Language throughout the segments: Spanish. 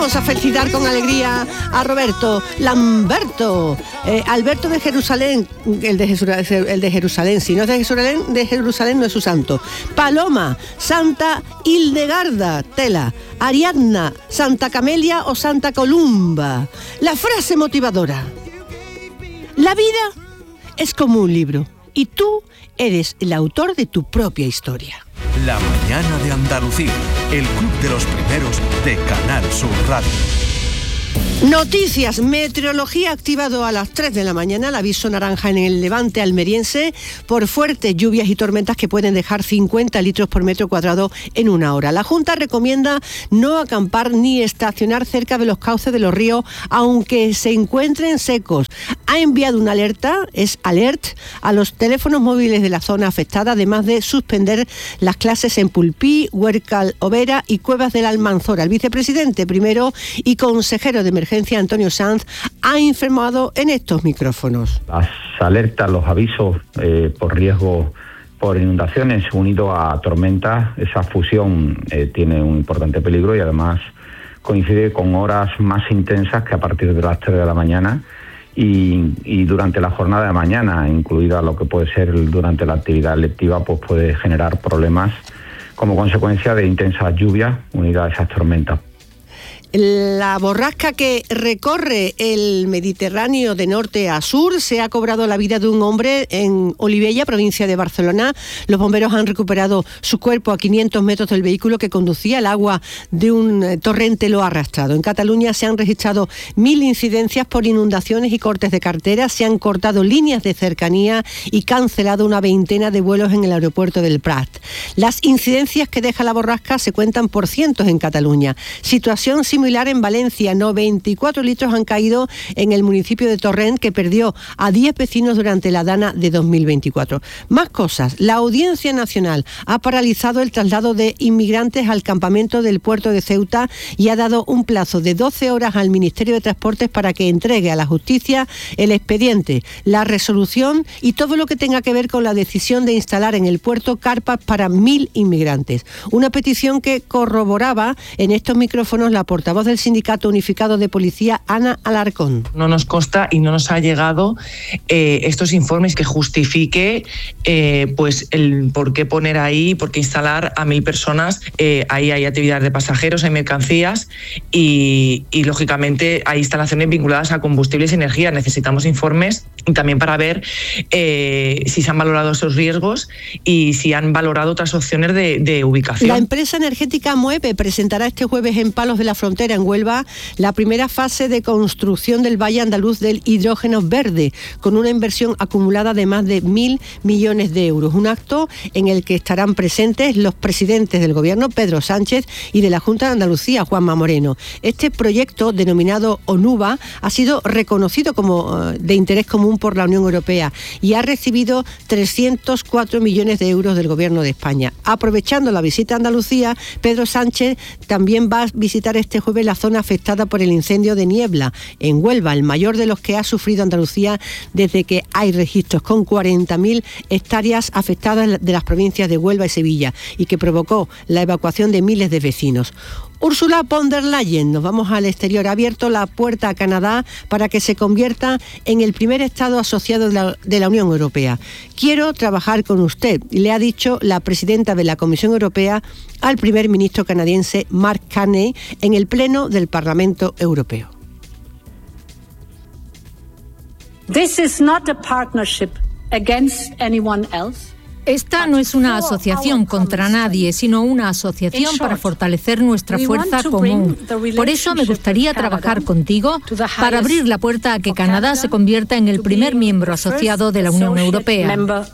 Vamos a felicitar con alegría a Roberto Lamberto, Alberto de Jerusalén, el de Jerusalén, si no es de Jerusalén no es su santo. Paloma, Santa Hildegarda, tela. Ariadna, Santa Camelia o Santa Columba. La frase motivadora: la vida es como un libro y tú eres el autor de tu propia historia. La mañana de Andalucía, el club de los primeros de Canal Sur Radio. Noticias, meteorología activado a las 3 de la mañana, el aviso naranja en el levante almeriense por fuertes lluvias y tormentas que pueden dejar 50 litros por metro cuadrado en una hora. La Junta recomienda no acampar ni estacionar cerca de los cauces de los ríos, aunque se encuentren secos. Ha enviado una alerta, a los teléfonos móviles de la zona afectada, además de suspender las clases en Pulpí, Huércal, Overa y Cuevas del Almanzora. El vicepresidente primero y consejero de emergencia, Antonio Sanz, ha informado en estos micrófonos. Las alertas, los avisos por riesgo por inundaciones unido a tormentas, esa fusión tiene un importante peligro y además coincide con horas más intensas que a partir de las 3 de la mañana y durante la jornada de mañana, incluida lo que puede ser durante la actividad lectiva, pues puede generar problemas como consecuencia de intensas lluvias unidas a esas tormentas. La borrasca que recorre el Mediterráneo de norte a sur se ha cobrado la vida de un hombre en Olivella, provincia de Barcelona. Los bomberos han recuperado su cuerpo a 500 metros del vehículo que conducía. El agua de un torrente lo ha arrastrado. En Cataluña se han registrado 1000 incidencias por inundaciones y cortes de carreteras. Se han cortado líneas de cercanía y cancelado una veintena de vuelos en el aeropuerto del Prat. Las incidencias que deja la borrasca se cuentan por cientos en Cataluña. Situación similar en Valencia. 94 litros han caído en el municipio de Torrent, que perdió a 10 vecinos durante la dana de 2024. Más cosas. La Audiencia Nacional ha paralizado el traslado de inmigrantes al campamento del puerto de Ceuta y ha dado un plazo de 12 horas al Ministerio de Transportes para que entregue a la justicia el expediente, la resolución y todo lo que tenga que ver con la decisión de instalar en el puerto carpas para 1000 inmigrantes. Una petición que corroboraba en estos micrófonos la portavoz del Sindicato Unificado de Policía, Ana Alarcón. No nos consta y no nos ha llegado estos informes que justifique pues el por qué poner ahí, por qué instalar a 1000 personas. Ahí hay actividades de pasajeros, hay mercancías y lógicamente hay instalaciones vinculadas a combustibles y energía. Necesitamos informes también para ver si se han valorado esos riesgos y si han valorado otras opciones de ubicación. La empresa energética Moeve presentará este jueves en Palos de la Frontera, en Huelva, la primera fase de construcción del Valle Andaluz del hidrógeno verde, con una inversión acumulada de más de 1.000 millones de euros. Un acto en el que estarán presentes los presidentes del Gobierno, Pedro Sánchez, y de la Junta de Andalucía, Juanma Moreno. Este proyecto, denominado ONUVA, ha sido reconocido como de interés común por la Unión Europea y ha recibido 304 millones de euros del Gobierno de España. Aprovechando la visita a Andalucía, Pedro Sánchez también va a visitar este jueves la zona afectada por el incendio de Niebla, en Huelva, el mayor de los que ha sufrido Andalucía desde que hay registros, con 40.000 hectáreas afectadas de las provincias de Huelva y Sevilla, y que provocó la evacuación de miles de vecinos. Ursula von der Leyen, nos vamos al exterior, ha abierto la puerta a Canadá para que se convierta en el primer Estado asociado de la Unión Europea. Quiero trabajar con usted, le ha dicho la presidenta de la Comisión Europea al primer ministro canadiense Mark Carney en el Pleno del Parlamento Europeo. This is not a partnership against anyone else. Esta no es una asociación contra nadie, sino una asociación para fortalecer nuestra fuerza común. Por eso me gustaría trabajar contigo para abrir la puerta a que Canadá se convierta en el primer miembro asociado de la Unión Europea.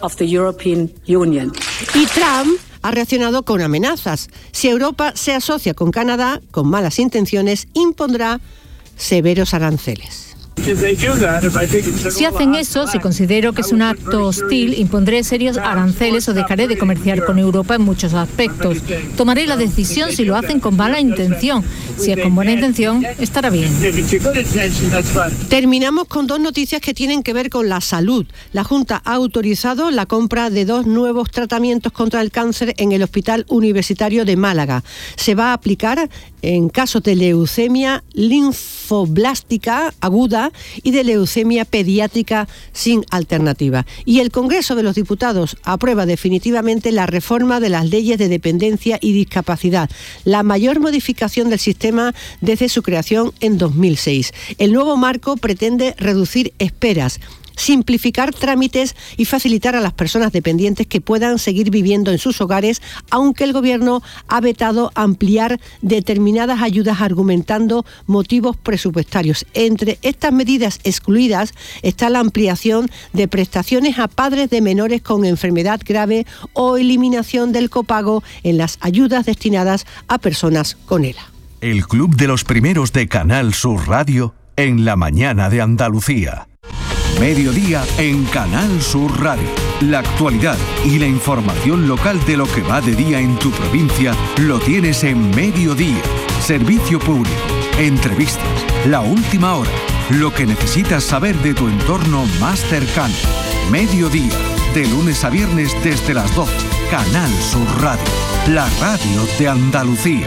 Y Trump ha reaccionado con amenazas. Si Europa se asocia con Canadá con malas intenciones, impondrá severos aranceles. Si hacen eso, si considero que es un acto hostil, impondré serios aranceles o dejaré de comerciar con Europa en muchos aspectos. Tomaré la decisión si lo hacen con mala intención. Si es con buena intención, estará bien. Terminamos con dos noticias que tienen que ver con la salud. La Junta ha autorizado la compra de 2 nuevos tratamientos contra el cáncer en el Hospital Universitario de Málaga. Se va a aplicar en casos de leucemia linfoblástica aguda y de leucemia pediátrica sin alternativa. Y el Congreso de los Diputados aprueba definitivamente la reforma de las leyes de dependencia y discapacidad, la mayor modificación del sistema desde su creación en 2006. El nuevo marco pretende reducir esperas, simplificar trámites y facilitar a las personas dependientes que puedan seguir viviendo en sus hogares, aunque el Gobierno ha vetado ampliar determinadas ayudas argumentando motivos presupuestarios. Entre estas medidas excluidas está la ampliación de prestaciones a padres de menores con enfermedad grave o eliminación del copago en las ayudas destinadas a personas con ELA. El Club de los Primeros de Canal Sur Radio en la mañana de Andalucía. Mediodía en Canal Sur Radio. La actualidad y la información local de lo que va de día en tu provincia lo tienes en Mediodía. Servicio público, entrevistas, la última hora, lo que necesitas saber de tu entorno más cercano. Mediodía, de lunes a viernes desde las 12. Canal Sur Radio, la radio de Andalucía.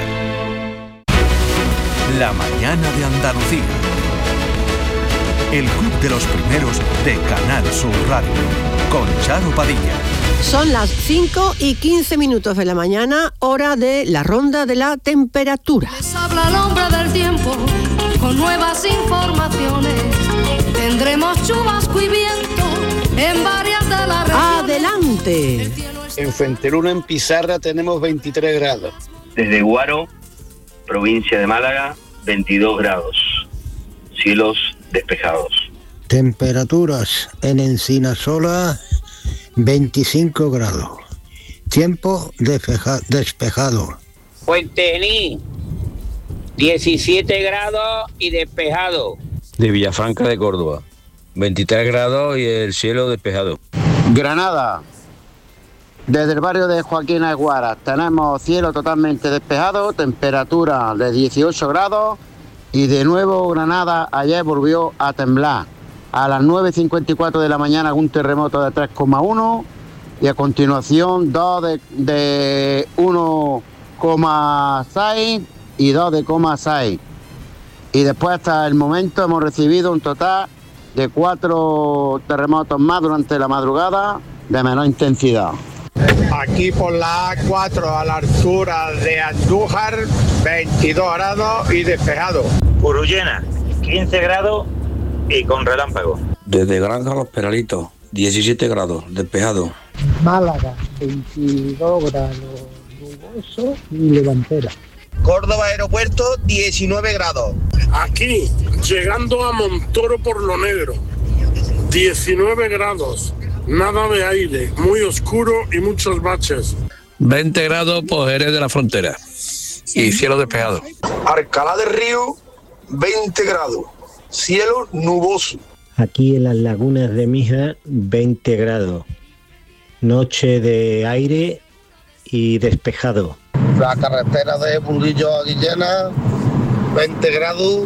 La mañana de Andalucía. El Club de los Primeros de Canal Sur Radio, con Charo Padilla. Son las 5:15 de la mañana, hora de la ronda de la temperatura. Les habla el hombre del tiempo, con nuevas informaciones. Tendremos chubasco y viento en varias de las regiones. ¡Adelante! En Fuenteluna, en Pizarra, tenemos 23 grados. Desde Guaro, provincia de Málaga, 22 grados. Cielos despejados. Temperaturas en Encinasola, 25 grados. Tiempo despejado. Fuentevenís, 17 grados y despejado. De Villafranca de Córdoba, 23 grados y el cielo despejado. Granada, desde el barrio de Joaquín Aguara, tenemos cielo totalmente despejado, temperatura de 18 grados. Y de nuevo Granada ayer volvió a temblar. A las 9:54 de la mañana un terremoto de 3,1 y a continuación 2 de 1,6 y 2 de 0,6. Y después hasta el momento hemos recibido un total de 4 terremotos más durante la madrugada de menor intensidad. Aquí por la A4 a la altura de Andújar, 22 grados y despejado. Urullena, 15 grados y con relámpago. Desde Granja Los Peralitos, 17 grados, despejado. Málaga, 22 grados, nuboso y levantera. Córdoba Aeropuerto, 19 grados. Aquí, llegando a Montoro por Lo Negro, 19 grados. Nada de aire, muy oscuro y muchos baches. 20 grados por Jerez de la Frontera y cielo despejado. Alcalá del Río, 20 grados, cielo nuboso. Aquí en las lagunas de Mija, 20 grados, noche de aire y despejado. La carretera de Burguillo a Guillena, 20 grados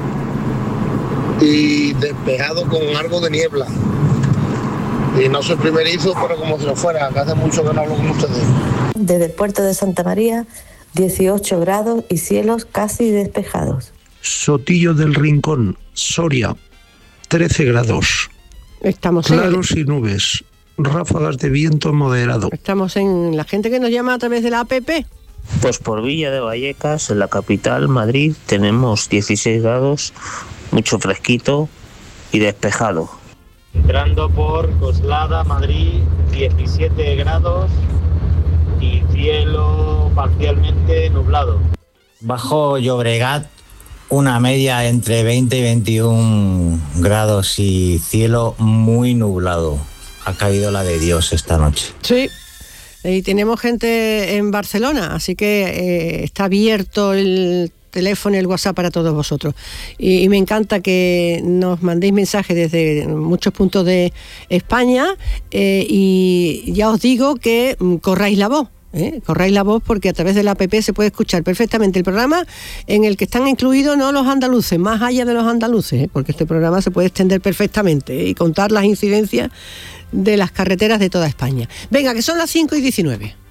y despejado con algo de niebla. Y no soy primerizo, pero como si lo fuera, que hace mucho que no hablo con ustedes. Desde el puerto de Santa María, 18 grados y cielos casi despejados. Sotillo del Rincón, Soria, 13 grados. Estamos claros y nubes, ráfagas de viento moderado. Estamos en la gente que nos llama a través de la APP. Pues por Villa de Vallecas, en la capital, Madrid, tenemos 16 grados, mucho fresquito y despejado. Entrando por Coslada, Madrid, 17 grados y cielo parcialmente nublado. Bajo Llobregat, una media entre 20 y 21 grados y cielo muy nublado. Ha caído la de Dios esta noche. Sí, y tenemos gente en Barcelona, así que está abierto el teléfono y el WhatsApp para todos vosotros. Y me encanta que nos mandéis mensajes desde muchos puntos de España, y ya os digo que corráis la voz. Corráis la voz, porque a través de la app se puede escuchar perfectamente el programa, en el que están incluidos no los andaluces, más allá de los andaluces, porque este programa se puede extender perfectamente y contar las incidencias de las carreteras de toda España. Venga, que son las 5:19.